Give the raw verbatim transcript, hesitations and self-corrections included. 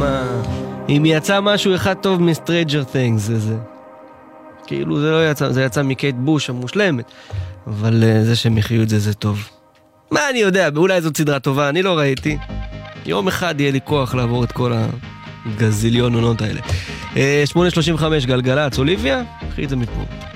מה... אם יצא משהו אחד טוב מ-Stranger Things, זה זה. כאילו זה לא יצא, זה יצא מקייט בוש המושלמת, אבל uh, זה שהם יחיו את זה, זה טוב. מה אני יודע, אולי זאת סדרה טובה, אני לא ראיתי. יום אחד יהיה לי כוח לעבור את כל הגזיליון עונות האלה. uh, שמונה שלושים וחמש גלגלצ, אוליביה, אחי את זה מפה.